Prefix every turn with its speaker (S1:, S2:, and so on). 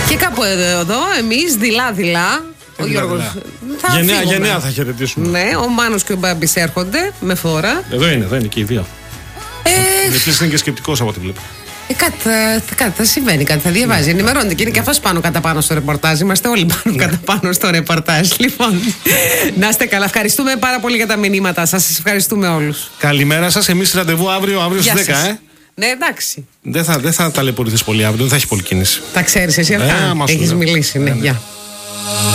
S1: Και κάπου εδώ εμείς δειλά-δειλά. Ο Γιώργος
S2: γενναία θα χαιρετήσουμε.
S1: Ναι, ο Μάνος και ο Μπάμπης έρχονται με φόρα.
S2: Εδώ είναι και οι δύο. Γιατί είναι και σκεπτικός από ό,τι βλέπω.
S1: Κάτι θα συμβαίνει, κάτι θα διαβάζει. Ενημερώνεται και είναι και αυτός πάνω κατά πάνω στο ρεπορτάζ. Είμαστε όλοι πάνω κατά πάνω στο ρεπορτάζ. Λοιπόν, να είστε καλά. Ευχαριστούμε πάρα πολύ για τα μηνύματα σας. Σας ευχαριστούμε όλους.
S2: Καλημέρα σας. Εμείς ραντεβού αύριο στις 10.
S1: Ναι, εντάξει.
S2: Δεν θα ταλαιπωρηθείς πολύ αύριο, δεν θα έχει πολύ κίνηση.
S1: Τα ξέρεις εσύ αυτά. Έχεις μιλήσει, ναι, γεια.